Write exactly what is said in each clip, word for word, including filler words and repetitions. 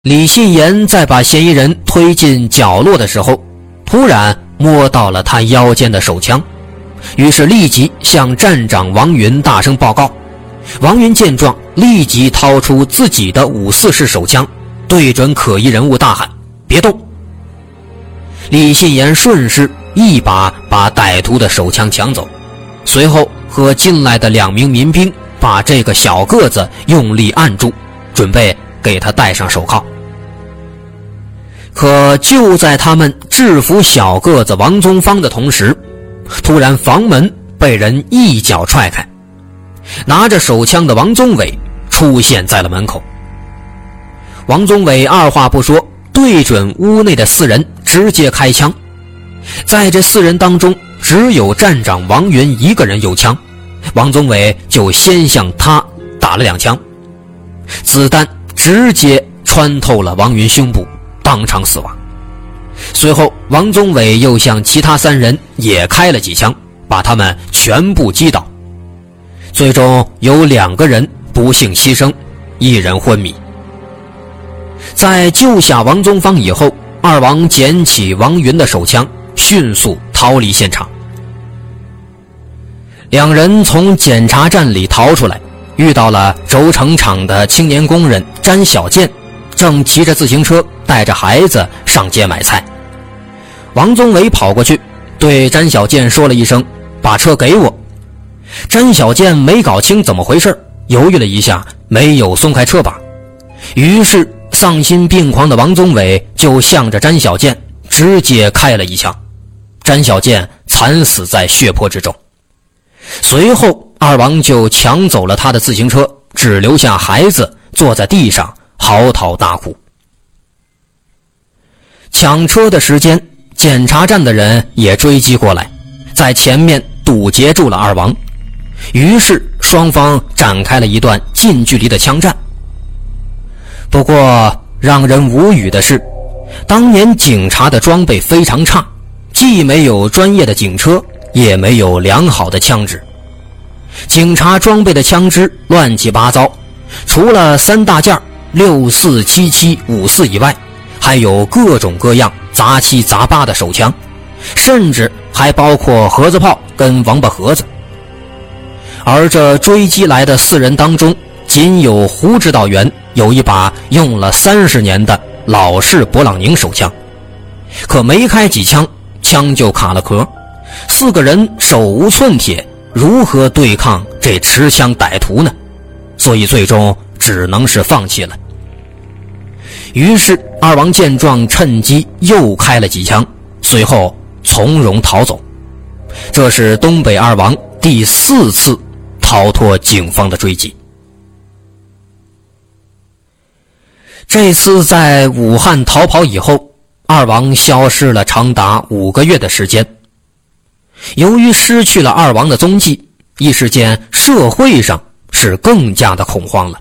李信言在把嫌疑人推进角落的时候，突然摸到了他腰间的手枪，于是立即向站长王云大声报告。王云见状，立即掏出自己的五四式手枪，对准可疑人物大喊：别动！李信言顺势一把把歹徒的手枪抢走，随后和进来的两名民兵把这个小个子用力按住，准备给他戴上手铐。可就在他们制服小个子王宗芳的同时，突然房门被人一脚踹开，拿着手枪的王宗伟出现在了门口。王宗伟二话不说，对准屋内的四人直接开枪。在这四人当中，只有站长王云一个人有枪，王宗伟就先向他打了两枪，子弹直接穿透了王云胸部，当场死亡。随后王宗伟又向其他三人也开了几枪，把他们全部击倒。最终有两个人不幸牺牲，一人昏迷。在救下王宗芳以后，二王捡起王云的手枪，迅速逃离现场。两人从检查站里逃出来，遇到了轴承厂的青年工人詹小健，正骑着自行车带着孩子上街买菜。王宗伟跑过去对詹小健说了一声：把车给我。詹小健没搞清怎么回事，犹豫了一下，没有松开车把。于是丧心病狂的王宗伟就向着詹小健直接开了一枪，詹小健惨死在血泊之中。随后二王就抢走了他的自行车，只留下孩子坐在地上嚎啕大哭。抢车的时间，检查站的人也追击过来，在前面堵截住了二王，于是双方展开了一段近距离的枪战。不过让人无语的是，当年警察的装备非常差，既没有专业的警车，也没有良好的枪支。警察装备的枪支乱七八糟，除了三大件六四七七五四以外，还有各种各样杂七杂八的手枪，甚至还包括盒子炮跟王八盒子。而这追击来的四人当中，仅有胡指导员有一把用了三十年的老式勃朗宁手枪，可没开几枪，枪就卡了壳，四个人手无寸铁，如何对抗这持枪歹徒呢？所以最终只能是放弃了。于是二王见状，趁机又开了几枪，随后从容逃走。这是东北二王第四次逃脱警方的追击。这次在武汉逃跑以后，二王消失了长达五个月的时间。由于失去了二王的踪迹，一时间社会上是更加的恐慌了。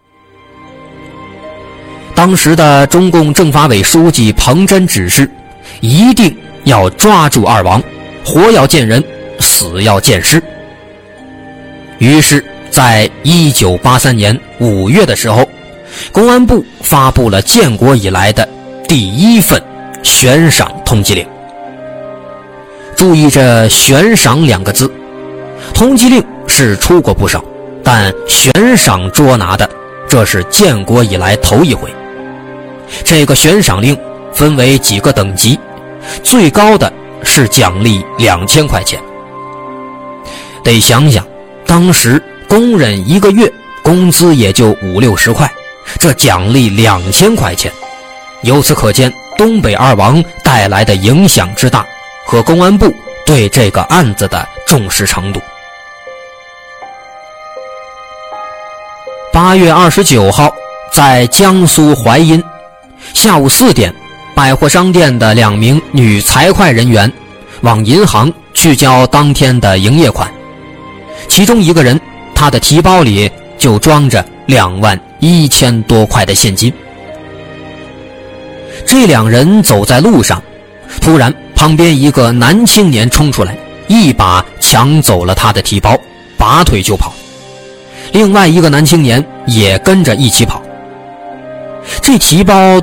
当时的中共政法委书记彭真指示，一定要抓住二王，活要见人，死要见尸。于是在一九八三年五月的时候，公安部发布了建国以来的第一份悬赏通缉令。注意这悬赏两个字，通缉令是出过不少，但悬赏捉拿的，这是建国以来头一回。这个悬赏令分为几个等级，最高的是奖励两千块钱。得想想，当时工人一个月工资也就五六十块，这奖励两千块钱，由此可见东北二王带来的影响之大和公安部对这个案子的重视程度。八月二十九号，在江苏淮阴，下午四点，百货商店的两名女财会人员往银行去交当天的营业款，其中一个人，他的提包里就装着两万一千多块的现金。这两人走在路上，突然旁边一个男青年冲出来，一把抢走了他的提包，拔腿就跑。另外一个男青年也跟着一起跑。 这提包